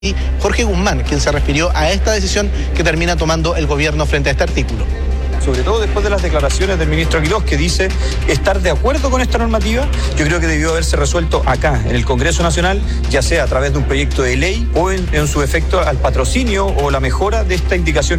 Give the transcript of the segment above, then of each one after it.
y Jorge Guzmán, quien se refirió a esta decisión que termina tomando el gobierno frente a este artículo. Sobre todo después de las declaraciones del ministro Quirós, que dice estar de acuerdo con esta normativa, yo creo que debió haberse resuelto acá, en el Congreso Nacional, ya sea a través de un proyecto de ley o en su efecto al patrocinio o la mejora de esta indicación.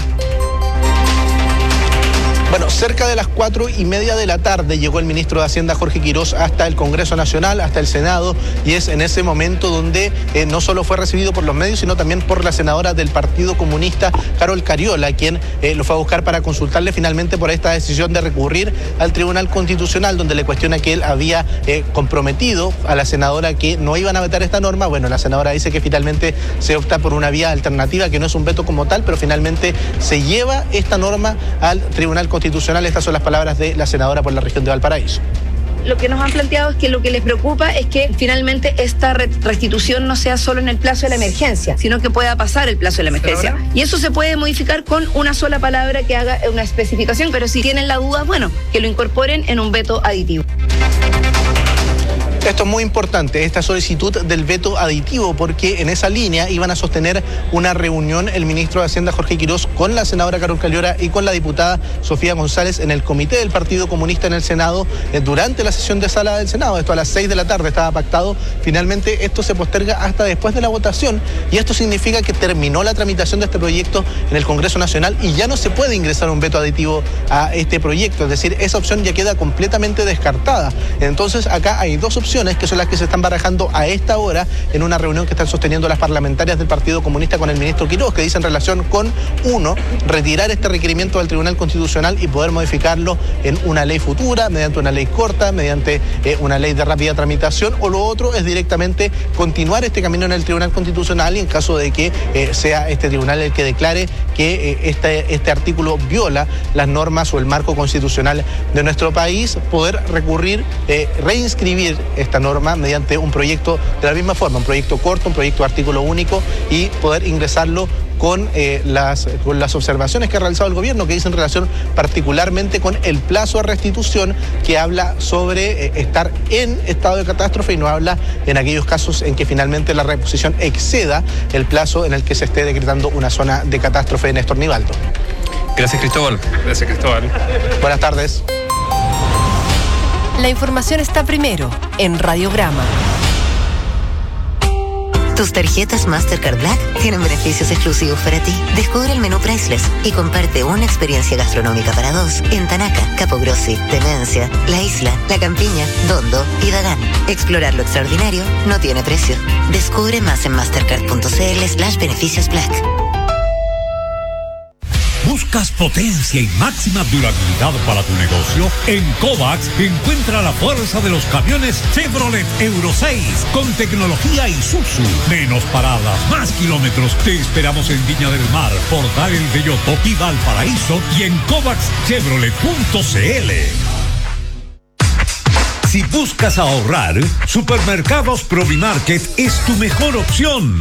Bueno, cerca de las 4:30 de la tarde llegó el ministro de Hacienda, Jorge Quirós, hasta el Congreso Nacional, hasta el Senado, y es en ese momento donde no solo fue recibido por los medios, sino también por la senadora del Partido Comunista, Carol Cariola, quien lo fue a buscar para consultarle finalmente por esta decisión de recurrir al Tribunal Constitucional, donde le cuestiona que él había comprometido a la senadora que no iban a vetar esta norma. Bueno, la senadora dice que finalmente se opta por una vía alternativa, que no es un veto como tal, pero finalmente se lleva esta norma al Tribunal Constitucional. Estas son las palabras de la senadora por la región de Valparaíso. Lo que nos han planteado es que lo que les preocupa es que finalmente esta restitución no sea solo en el plazo de la emergencia, sino que pueda pasar el plazo de la emergencia. Y eso se puede modificar con una sola palabra que haga una especificación, pero si tienen la duda, bueno, que lo incorporen en un veto aditivo. Esto es muy importante, esta solicitud del veto aditivo, porque en esa línea iban a sostener una reunión el ministro de Hacienda, Jorge Quirós, con la senadora Carol Cariola y con la diputada Sofía González en el comité del Partido Comunista en el Senado durante la sesión de sala del Senado. Esto a las 6 de la tarde estaba pactado. Finalmente esto se posterga hasta después de la votación, y esto significa que terminó la tramitación de este proyecto en el Congreso Nacional y ya no se puede ingresar un veto aditivo a este proyecto, es decir, esa opción ya queda completamente descartada. Entonces acá hay dos opciones que son las que se están barajando a esta hora en una reunión que están sosteniendo las parlamentarias del Partido Comunista con el ministro Quirós, que dicen relación con, uno, retirar este requerimiento del Tribunal Constitucional y poder modificarlo en una ley futura, mediante una ley corta, mediante una ley de rápida tramitación, o lo otro es directamente continuar este camino en el Tribunal Constitucional y en caso de que sea este tribunal el que declare que este artículo viola las normas o el marco constitucional de nuestro país, poder recurrir, reinscribir esta norma mediante un proyecto de la misma forma, un proyecto corto, un proyecto de artículo único, y poder ingresarlo con las observaciones que ha realizado el gobierno, que dicen relación particularmente con el plazo de restitución, que habla sobre estar en estado de catástrofe y no habla en aquellos casos en que finalmente la reposición exceda el plazo en el que se esté decretando una zona de catástrofe. Néstor Nivaldo. Gracias, Cristóbal. Gracias, Cristóbal. Buenas tardes. La información está primero en Radiograma. Tus tarjetas Mastercard Black tienen beneficios exclusivos para ti. Descubre el menú Priceless y comparte una experiencia gastronómica para dos en Tanaca, Capogrossi, Demencia, La Isla, La Campiña, Dondo y Dagán. Explorar lo extraordinario no tiene precio. Descubre más en mastercard.cl/beneficios Black. ¿Buscas potencia y máxima durabilidad para tu negocio? En Kovacs encuentra la fuerza de los camiones Chevrolet Euro 6 con tecnología Isuzu. Menos paradas, más kilómetros. Te esperamos en Viña del Mar, Portal El Belloto y Valparaíso y en kovacschevrolet.cl. Si buscas ahorrar, Supermercados Provimarket es tu mejor opción.